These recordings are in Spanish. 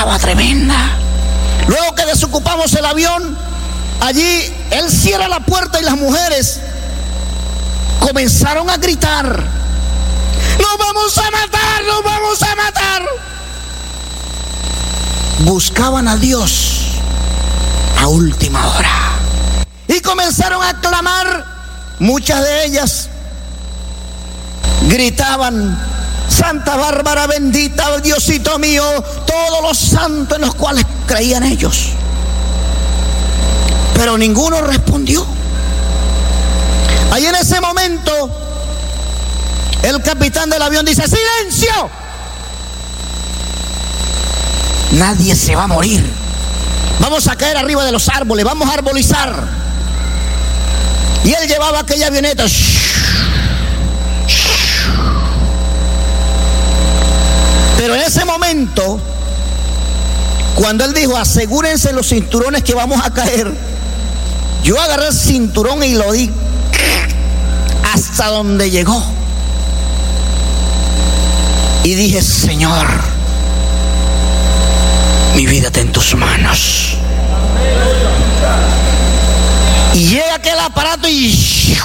estaba tremenda. Luego que desocupamos el avión, allí él cierra la puerta y las mujeres comenzaron a gritar: ¡nos vamos a matar! ¡Nos vamos a matar! Buscaban a Dios a última hora y comenzaron a clamar. Muchas de ellas gritaban: Santa Bárbara bendita, Diosito mío, todos los santos en los cuales creían ellos. Pero ninguno respondió. Ahí en ese momento el capitán del avión dice: ¡silencio! Nadie se va a morir. Vamos a caer arriba de los árboles, vamos a arbolizar. Y él llevaba aquella avioneta. Pero en ese momento, cuando él dijo: asegúrense los cinturones que vamos a caer, yo agarré el cinturón y lo di hasta donde llegó. Y dije: Señor, mi vida está en tus manos. Y llega aquel aparato y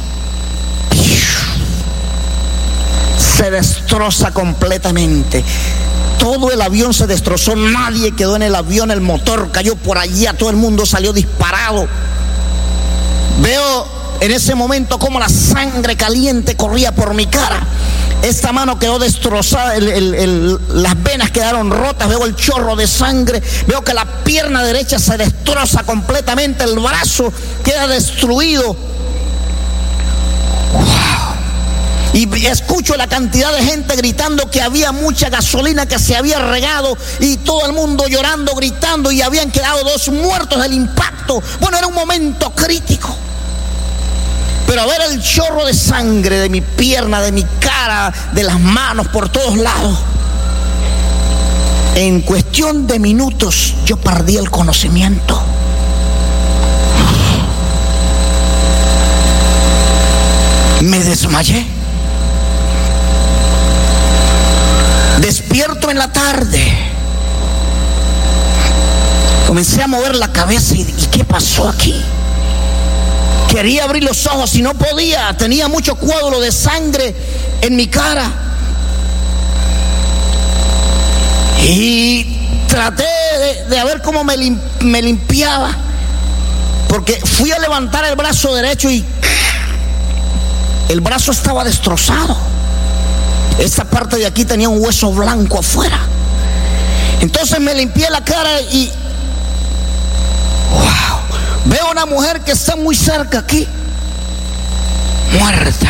se destroza completamente. Todo el avión se destrozó, nadie quedó en el avión, el motor cayó por allá, todo el mundo salió disparado. Veo en ese momento cómo la sangre caliente corría por mi cara. Esta mano quedó destrozada, las venas quedaron rotas, veo el chorro de sangre, veo que la pierna derecha se destroza completamente, el brazo queda destruido. ¡Wow! Y escucho la cantidad de gente gritando que había mucha gasolina que se había regado y todo el mundo llorando, gritando, y habían quedado 2 muertos del impacto. Bueno, era un momento crítico. Pero a ver el chorro de sangre de mi pierna, de mi cara, de las manos, por todos lados. En cuestión de minutos yo perdí el conocimiento. Me desmayé. Despierto en la tarde. Comencé a mover la cabeza y ¿qué pasó aquí? Quería abrir los ojos y no podía. Tenía mucho coágulo de sangre en mi cara. Y traté de ver cómo me limpiaba. Porque fui a levantar el brazo derecho y el brazo estaba destrozado. Esta parte de aquí tenía un hueso blanco afuera. Entonces me limpié la cara y wow, veo una mujer que está muy cerca aquí, muerta.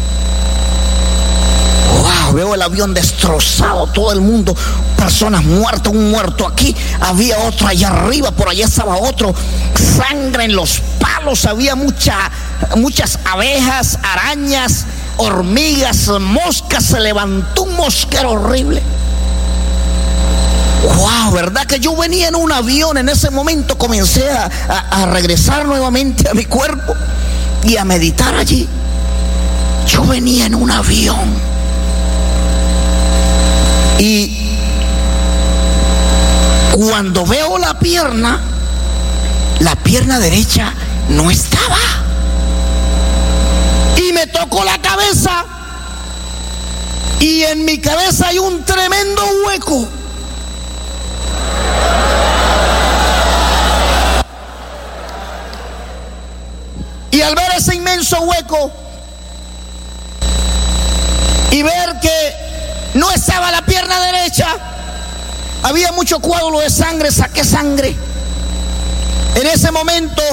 Wow, veo el avión destrozado, todo el mundo, personas muertas, un muerto aquí, había otro allá arriba, por allá estaba otro, sangre en los palos, había muchas abejas, arañas, hormigas, moscas, se levantó un mosquero horrible. Wow, ¿verdad que yo venía en un avión? En ese momento comencé a regresar nuevamente a mi cuerpo y a meditar allí. Yo venía en un avión y cuando veo la pierna derecha no estaba. Y me tocó la cabeza y en mi cabeza hay un tremendo hueco. Y al ver ese inmenso hueco y ver que no estaba la pierna derecha, había mucho coágulo de sangre, saqué sangre. En ese momento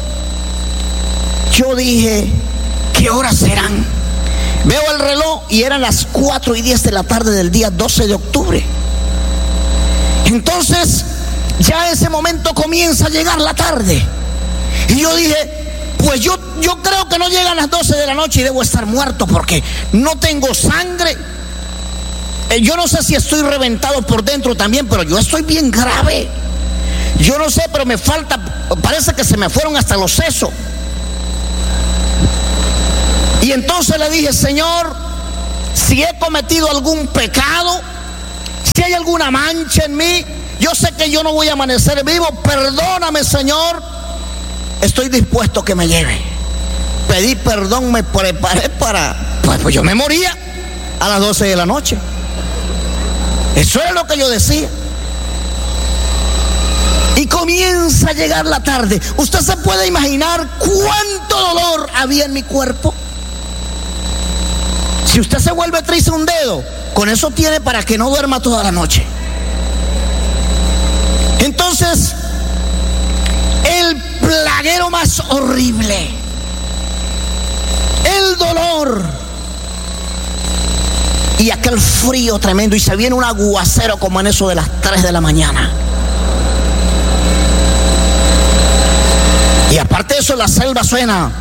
yo dije: ¿qué horas serán? Veo el reloj y eran las 4:10 de la tarde del día 12 de octubre. Entonces ya en ese momento comienza a llegar la tarde. Y yo dije: pues yo creo que no llegan las 12 de la noche y debo estar muerto porque no tengo sangre. Yo no sé si estoy reventado por dentro también, pero yo estoy bien grave. Yo no sé, pero me falta, parece que se me fueron hasta los sesos. Y entonces le dije: Señor, si he cometido algún pecado, si hay alguna mancha en mí, Yo sé que yo no voy a amanecer vivo. Perdóname, Señor. Estoy dispuesto a que me lleve. Pedí perdón, me preparé pues yo me moría a las 12 de la noche. Eso es lo que yo decía. Y comienza a llegar la tarde. Usted se puede imaginar cuánto dolor había en mi cuerpo. Si usted se vuelve triste un dedo, con eso tiene para que no duerma toda la noche. Entonces, el plaguero más horrible, el dolor y aquel frío tremendo, y se viene un aguacero como en eso de las 3 de la mañana. Y aparte de eso, la selva suena.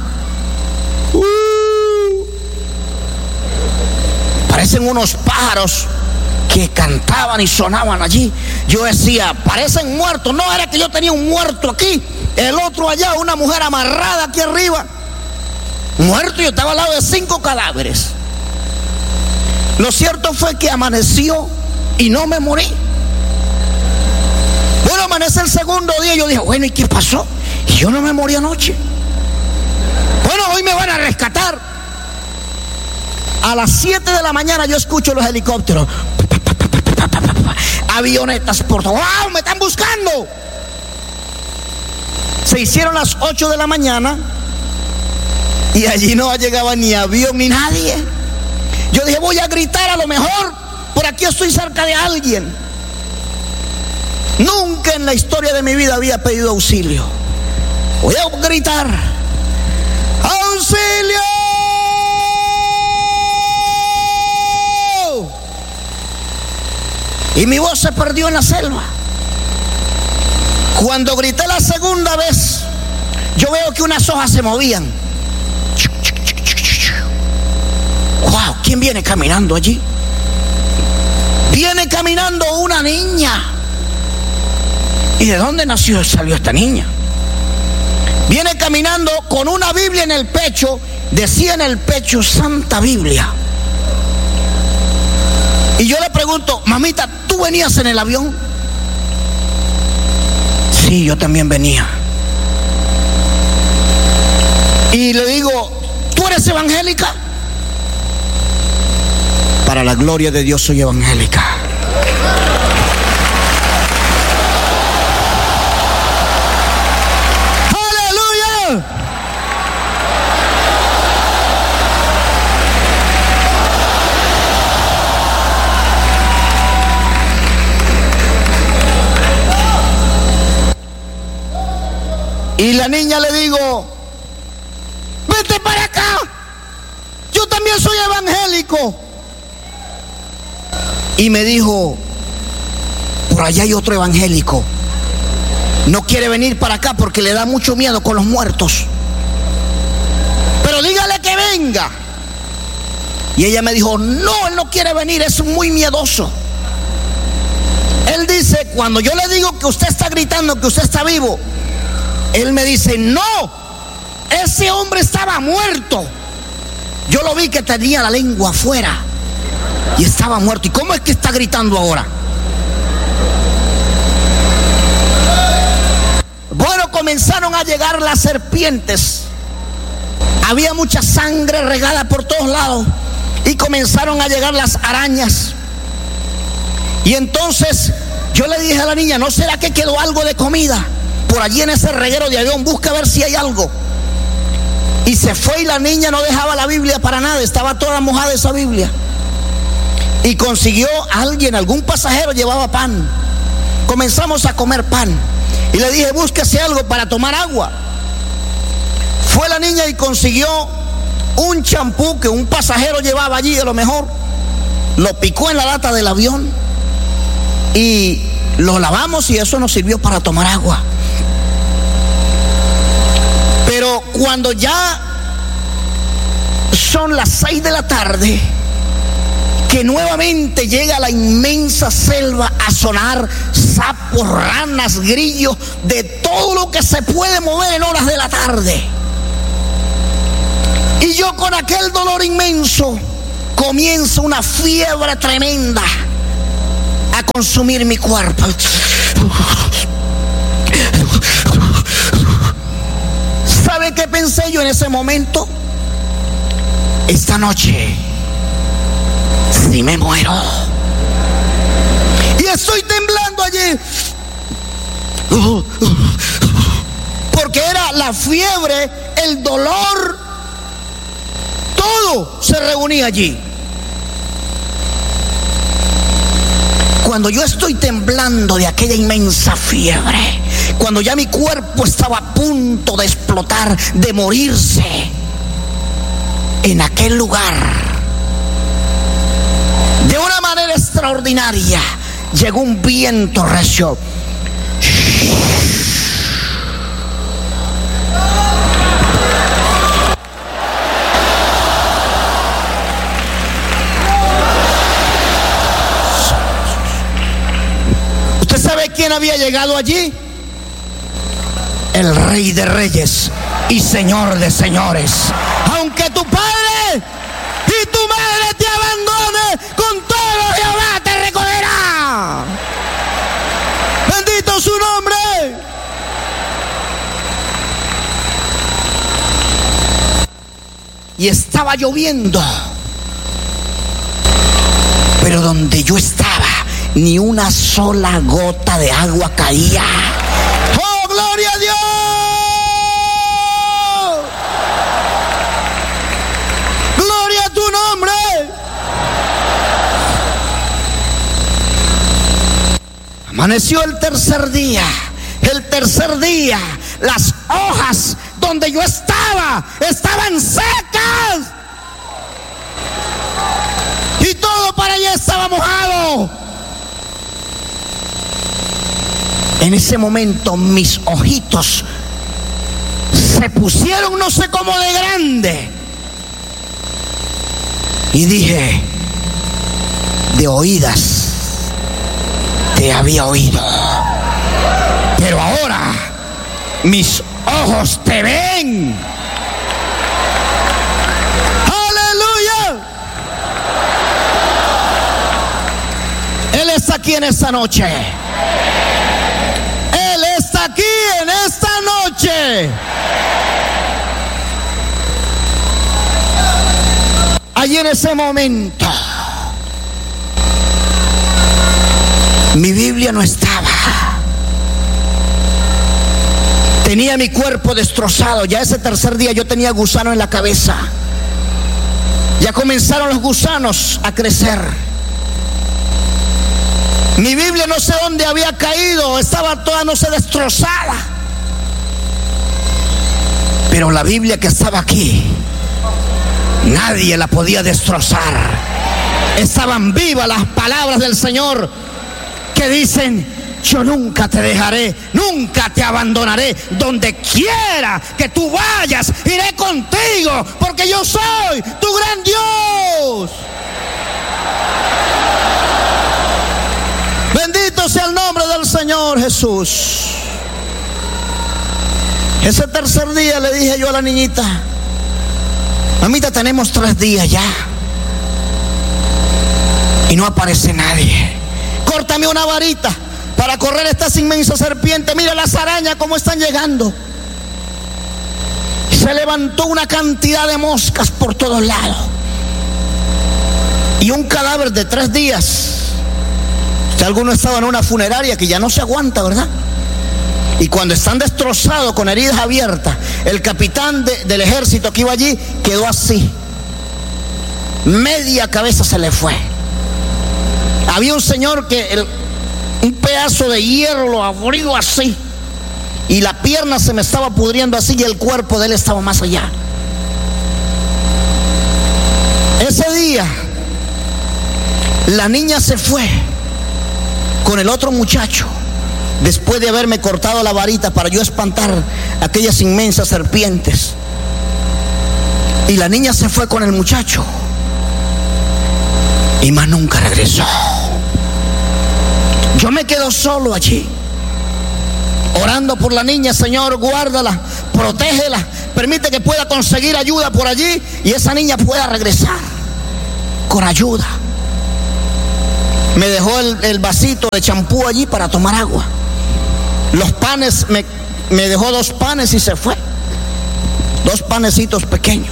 Parecen unos pájaros que cantaban y sonaban allí. Yo decía, parecen muertos. No, era que yo tenía un muerto aquí, el otro allá, una mujer amarrada aquí arriba. Muerto, yo estaba al lado de 5 cadáveres. Lo cierto fue que amaneció y no me morí. Bueno, amanece el segundo día. Yo dije, bueno, ¿y qué pasó? Y yo no me morí anoche. Bueno, hoy me van a rescatar. A las 7 de la mañana yo escucho los helicópteros, avionetas por todo. ¡Wow! ¡Me están buscando! Se hicieron las 8 de la mañana y allí no llegaba ni avión ni nadie. Yo dije, voy a gritar, a lo mejor por aquí estoy cerca de alguien. Nunca en la historia de mi vida había pedido auxilio. Voy a gritar, ¡auxilio! Y mi voz se perdió en la selva. Cuando grité la segunda vez, yo veo que unas hojas se movían. ¡Wow! ¿Quién viene caminando allí? Viene caminando una niña. ¿Y de dónde salió esta niña? Viene caminando con una Biblia en el pecho. Decía en el pecho, Santa Biblia. Y yo le pregunto, mamita, ¿tú venías en el avión? Sí, yo también venía. Y le digo, ¿tú eres evangélica? Para la gloria de Dios soy evangélica. ¡Aleluya! Y la niña le digo, vete para acá, yo también soy evangélico. Y me dijo, por allá hay otro evangélico, no quiere venir para acá porque le da mucho miedo con los muertos, pero dígale que venga. Y ella me dijo, no, él no quiere venir, es muy miedoso. Él dice, cuando yo le digo que usted está gritando que usted está vivo, él me dice, no, ese hombre estaba muerto. Yo lo vi que tenía la lengua afuera y estaba muerto. ¿Y cómo es que está gritando ahora? Bueno, comenzaron a llegar las serpientes. Había mucha sangre regada por todos lados. Y comenzaron a llegar las arañas. Y entonces yo le dije a la niña, ¿no será que quedó algo de comida por allí en ese reguero de avión? Busca a ver si hay algo. Y se fue y la niña no dejaba la Biblia para nada, estaba toda mojada esa Biblia. Y consiguió alguien, algún pasajero llevaba pan. Comenzamos a comer pan. Y le dije, búsquese algo para tomar agua. Fue la niña y consiguió un champú que un pasajero llevaba allí, a lo mejor. Lo picó en la lata del avión. Y lo lavamos y eso nos sirvió para tomar agua. Pero cuando ya son las 6 de la tarde, que nuevamente llega la inmensa selva a sonar sapos, ranas, grillos, de todo lo que se puede mover en horas de la tarde. Y yo con aquel dolor inmenso comienza una fiebre tremenda a consumir mi cuerpo. pensé yo en ese momento? Esta noche, si me muero. Y estoy temblando allí. Porque era la fiebre, el dolor, todo se reunía allí. Cuando yo estoy temblando de aquella inmensa fiebre, cuando ya mi cuerpo estaba a punto de explotar, de morirse, en aquel lugar, de una manera extraordinaria, llegó un viento recio. ¿Usted sabe quién había llegado allí? El Rey de Reyes y Señor de Señores. Aunque tu padre y tu madre te abandone, con todo Jehová te recogerá. Bendito su nombre. Y estaba lloviendo, pero donde yo estaba, ni una sola gota de agua caía. ¡Oh, gloria a Dios! ¡Gloria a tu nombre! Amaneció el tercer día. El tercer día, las hojas donde yo estaba estaban secas. Y todo para allá estaba mojado. En ese momento mis ojitos se pusieron no sé cómo de grande. Y dije, de oídas te había oído, pero ahora mis ojos te ven. ¡Aleluya! Él está aquí en esta noche. Él está aquí en esta noche. Allí en ese momento, mi Biblia no estaba. Tenía mi cuerpo destrozado. Ya ese tercer día yo tenía gusano en la cabeza. Ya comenzaron los gusanos a crecer. Mi Biblia no sé dónde había caído. Estaba toda, no sé, destrozada. Pero la Biblia que estaba aquí, nadie la podía destrozar. Estaban vivas las palabras del Señor que dicen: yo nunca te dejaré, nunca te abandonaré. Donde quiera que tú vayas, iré contigo, porque yo soy tu gran Dios. Bendito sea el nombre del Señor Jesús. Ese tercer día le dije yo a la niñita: mamita, tenemos 3 días ya y no aparece nadie. Córtame una varita para correr estas inmensas serpientes. Mira las arañas cómo están llegando. Se levantó una cantidad de moscas por todos lados. Y un cadáver de 3 días. Si alguno estaba en una funeraria que ya no se aguanta, ¿verdad? Y cuando están destrozados con heridas abiertas, el capitán del ejército que iba allí quedó así. Media cabeza se le fue. Había un señor que un pedazo de hierro lo abrió así, y la pierna se me estaba pudriendo así, y el cuerpo de él estaba más allá. Ese día la niña se fue con el otro muchacho, después de haberme cortado la varita para yo espantar aquellas inmensas serpientes. Y la niña se fue con el muchacho y más nunca regresó. Yo me quedo solo allí, orando por la niña. Señor, guárdala, protégela, permite que pueda conseguir ayuda por allí y esa niña pueda regresar con ayuda. Me dejó el vasito de champú allí para tomar agua. Los panes, me dejó 2 panes y se fue. 2 panecitos pequeños.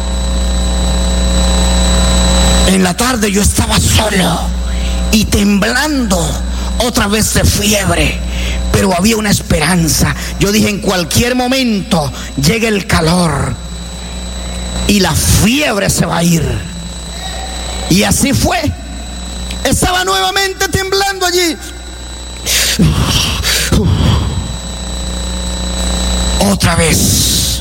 En la tarde yo estaba solo y temblando otra vez de fiebre, pero había una esperanza. Yo dije, en cualquier momento llega el calor y la fiebre se va a ir. Y así fue. Estaba nuevamente temblando allí. Otra vez.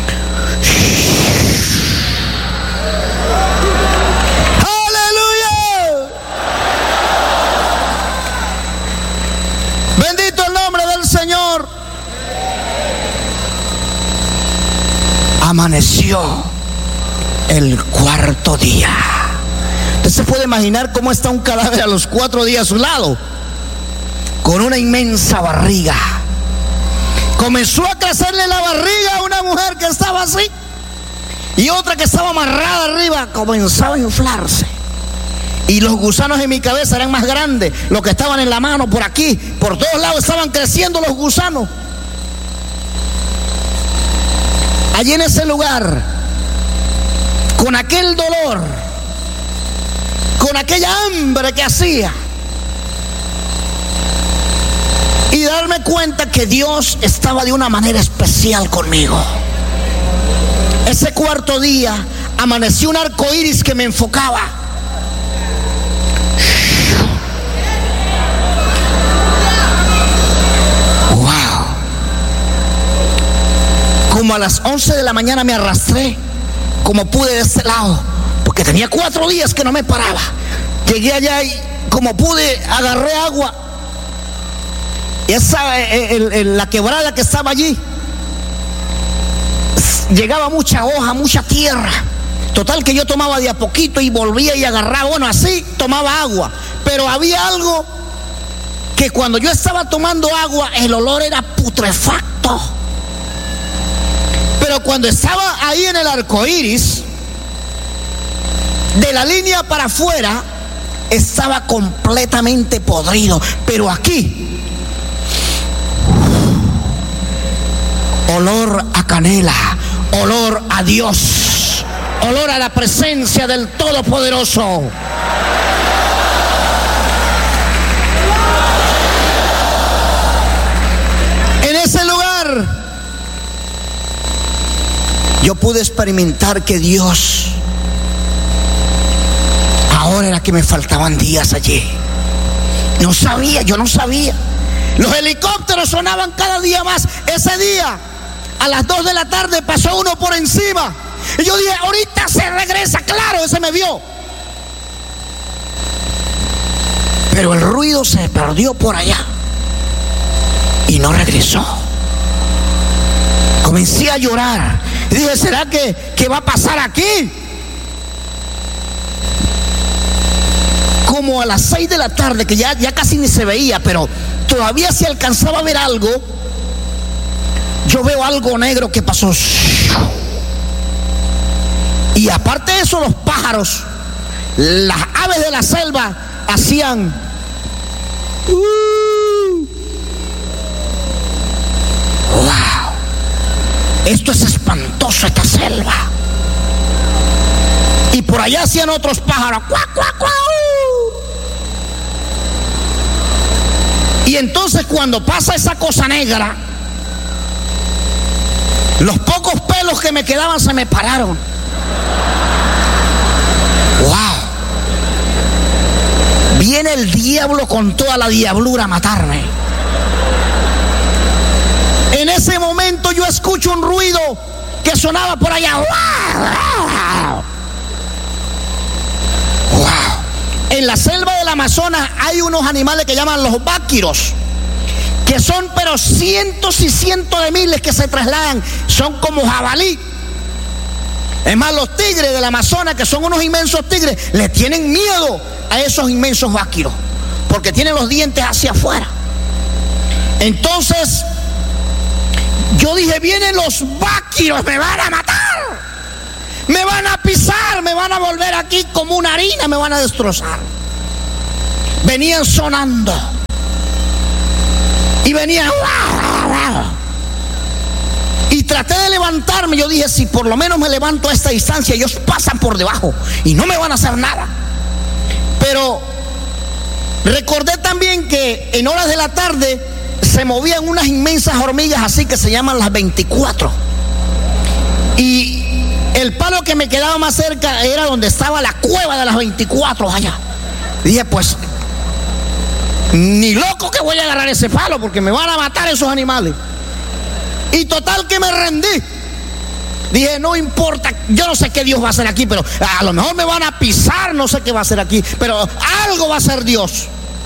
¡Aleluya! Bendito el nombre del Señor. Amaneció el 4º día. Usted se puede imaginar cómo está un cadáver a los 4 días a su lado, con una inmensa barriga. Comenzó a crecerle la barriga a una mujer que estaba así, y otra que estaba amarrada arriba comenzaba a inflarse. Y los gusanos en mi cabeza eran más grandes, los que estaban en la mano, por aquí, por todos lados estaban creciendo los gusanos. Allí en ese lugar, con aquel dolor, con aquella hambre que hacía, y darme cuenta que Dios estaba de una manera especial conmigo. Ese 4º día amaneció un arco iris que me enfocaba. Wow. Como a las 11 de la mañana me arrastré como pude de ese lado, porque tenía 4 días que no me paraba. Llegué allá y como pude agarré agua. Y la quebrada que estaba allí, llegaba mucha hoja, mucha tierra. Total que yo tomaba de a poquito y volvía y agarraba. Bueno, así tomaba agua. Pero había algo que cuando yo estaba tomando agua, el olor era putrefacto. Pero cuando estaba ahí en el arco iris, de la línea para afuera, estaba completamente podrido. Pero aquí, olor a canela, olor a Dios, olor a la presencia del Todopoderoso. En ese lugar yo pude experimentar que Dios, ahora era que me faltaban días allí. No sabía, yo no sabía. Los helicópteros sonaban cada día más. Ese día, a las 2 de la tarde, pasó uno por encima. Y yo dije, ahorita se regresa. Claro, ese me vio. Pero el ruido se perdió por allá y no regresó. Comencé a llorar. Y dije, ¿será que va a pasar aquí? Como a las 6 de la tarde, que ya casi ni se veía, pero todavía se alcanzaba a ver algo. Yo veo algo negro que pasó. Y aparte de eso, los pájaros, las aves de la selva hacían wow, esto es espantoso, esta selva. Y por allá hacían otros pájaros, cuac, cuac, cuac. Y entonces cuando pasa esa cosa negra, los pocos pelos que me quedaban se me pararon. Wow. Viene el diablo con toda la diablura a matarme. En ese momento yo escucho un ruido que sonaba por allá. Wow. En la selva del Amazonas hay unos animales que llaman los váquiros, que son pero cientos y cientos de miles que se trasladan. Son como jabalí. Es más, los tigres del Amazonas, que son unos inmensos tigres, le tienen miedo a esos inmensos váquiros, porque tienen los dientes hacia afuera. Entonces yo dije, vienen los váquiros, me van a matar, me van a pisar, me van a volver aquí como una harina, me van a destrozar. Venían sonando y venían y traté de levantarme. Yo dije, si por lo menos me levanto a esta distancia, ellos pasan por debajo y no me van a hacer nada. Pero recordé también que en horas de la tarde se movían unas inmensas hormigas así que se llaman las 24. Y el palo que me quedaba más cerca era donde estaba la cueva de las 24 allá. Dije, pues, ni loco que voy a agarrar ese palo porque me van a matar esos animales. Y total que me rendí. Dije, no importa, yo no sé qué Dios va a hacer aquí, pero a lo mejor me van a pisar, no sé qué va a hacer aquí, pero algo va a hacer Dios.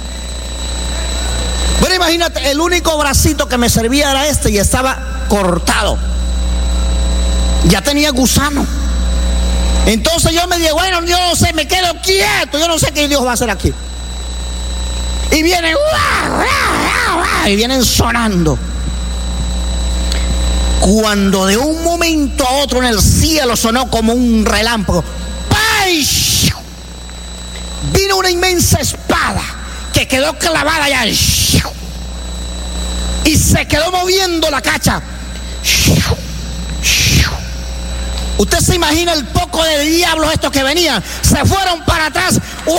Bueno, imagínate, el único bracito que me servía era este y estaba cortado. Ya tenía gusano. Entonces yo me dije, bueno, yo no sé, me quedo quieto, yo no sé qué Dios va a hacer aquí. Y vienen, y vienen sonando. Cuando de un momento a otro en el cielo sonó como un relámpago, ¡pay! Vino una inmensa espada que quedó clavada allá y se quedó moviendo la cacha. Usted se imagina el poco de diablos estos que venían, se fueron para atrás. ¡Wow!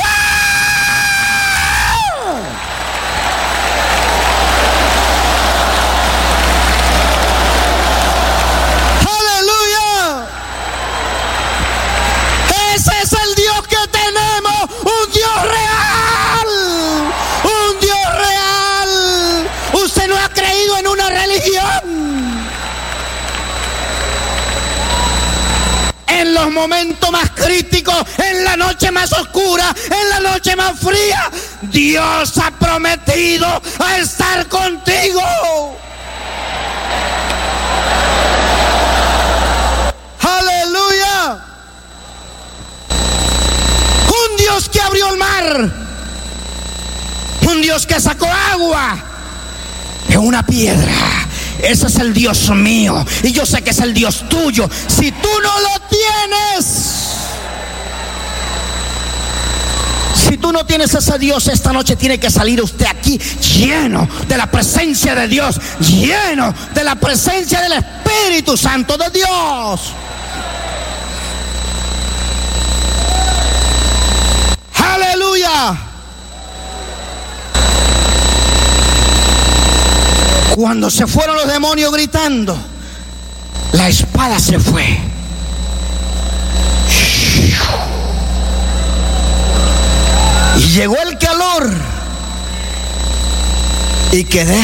Ese es el Dios que tenemos, un Dios real, un Dios real. Usted no ha creído en una religión. En los momentos más críticos, en la noche más oscura, en la noche más fría, Dios ha prometido a estar contigo. Aleluya. Un Dios que abrió el mar, un Dios que sacó agua de una piedra. Ese es el Dios mío y yo sé que es el Dios tuyo. Si tú no lo tienes, si tú no tienes ese Dios, esta noche tiene que salir usted aquí lleno de la presencia de Dios, lleno de la presencia del Espíritu Santo de Dios. Aleluya. Cuando se fueron los demonios gritando, la espada se fue. Y llegó el calor y quedé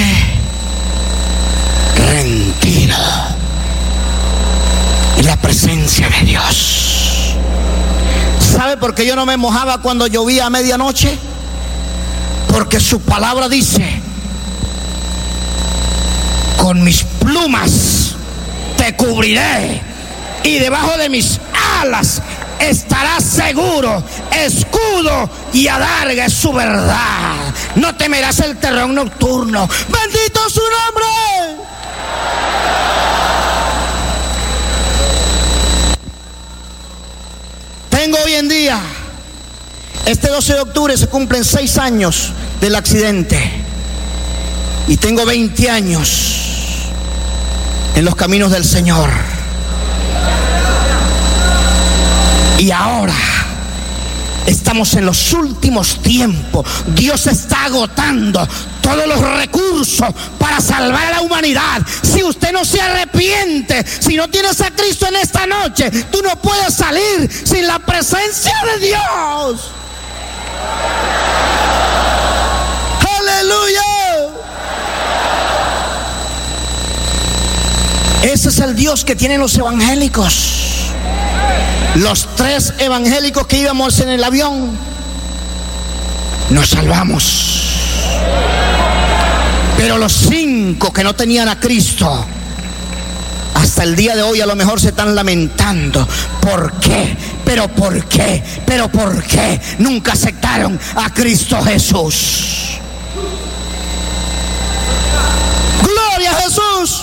rendido en la presencia de Dios. ¿Sabe por qué yo no me mojaba cuando llovía a medianoche? Porque su palabra dice: con mis plumas te cubriré y debajo de mis alas estarás seguro. Escudo y adarga es su verdad. No temerás el terror nocturno. Bendito su nombre. Tengo hoy en día, este 12 de octubre se cumplen 6 años del accidente. Y tengo 20 años en los caminos del Señor. Y ahora estamos en los últimos tiempos. Dios está agotando todos los recursos para salvar a la humanidad. Si usted no se arrepiente, si no tienes a Cristo en esta noche, tú no puedes salir sin la presencia de Dios. Aleluya. Ese es el Dios que tienen los evangélicos. Los 3 evangélicos que íbamos en el avión nos salvamos. Pero los 5 que no tenían a Cristo, hasta el día de hoy a lo mejor se están lamentando. ¿Por qué? ¿Pero por qué? ¿Pero por qué nunca aceptaron a Cristo Jesús? ¡Gloria a Jesús!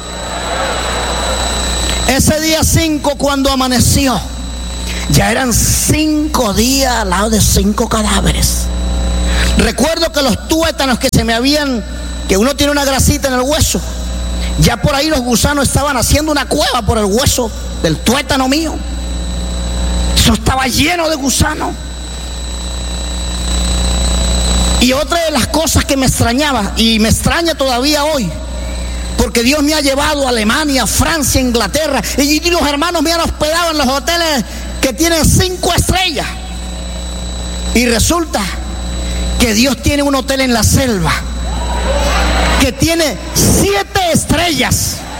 Ese día 5, cuando amaneció, ya eran 5 días al lado de 5 cadáveres. Recuerdo que los tuétanos que se me habían, que uno tiene una grasita en el hueso, Ya por ahí los gusanos estaban haciendo una cueva por el hueso del tuétano mío. Eso estaba lleno de gusanos. Y otra de las cosas que me extrañaba, y me extraña todavía hoy, porque Dios me ha llevado a Alemania, Francia, Inglaterra, y los hermanos me han hospedado en los hoteles que tienen 5 estrellas. Y resulta que Dios tiene un hotel en la selva que tiene 7 estrellas.